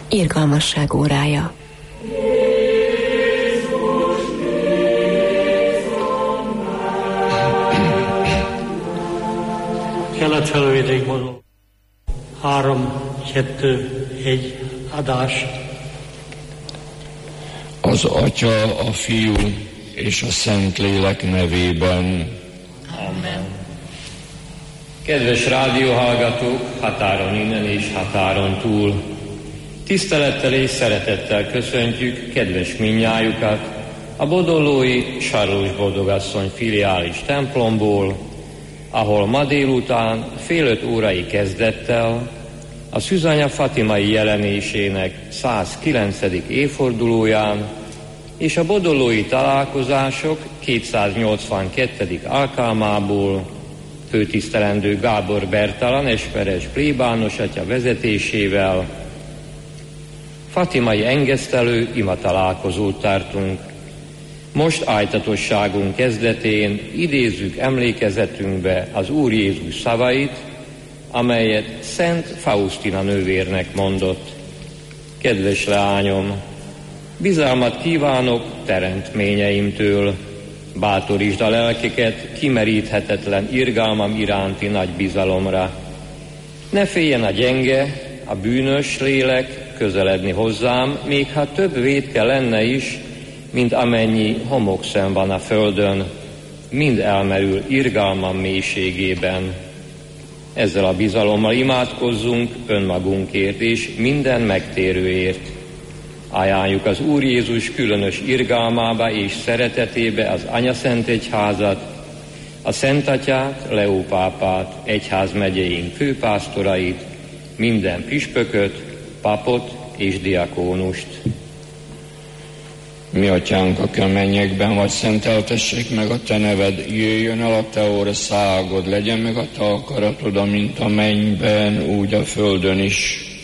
Irgalmasság órája. Kelet-felől vidékből 3, 2, 1 adás. Az Atya, a Fiú és a Szentlélek nevében. Amen. Kedves rádióhallgatók, határon innen és határon túl, tisztelettel és szeretettel köszöntjük kedves mindnyájukat a bodolói Sarlós Boldogasszony filiális templomból, ahol ma délután fél 5 órai kezdettel a Szűzanya Fatimai jelenésének 109. évfordulóján és a bodolói találkozások 282. alkalmából főtisztelendő Gábor Bertalan esperes plébános atya vezetésével fatimai engesztelő imatalálkozót tartunk. Most ájtatosságunk kezdetén idézzük emlékezetünkbe az Úr Jézus szavait, amelyet Szent Faustina nővérnek mondott. Kedves leányom, bizalmat kívánok teremtményeimtől, bátorítsd a lelkeket kimeríthetetlen irgalmam iránti nagy bizalomra. Ne féljen a gyenge, a bűnös lélek közeledni hozzám, még ha több vétke lenne is, mint amennyi homokszem van a földön, mind elmerül irgalmam mélységében. Ezzel a bizalommal imádkozzunk önmagunkért és minden megtérőért. Ajánljuk az Úr Jézus különös irgalmába és szeretetébe az Anyaszent Egyházat, a Szent Atyát, Leó pápát, egyházmegyeink főpásztorait, minden püspököt, papot és diakónust. Mi atyánk, aki a mennyekben vagy, szenteltessék meg a te neved, jöjjön el a te országod, legyen meg a te akaratod, amint a mennyben, úgy a földön is.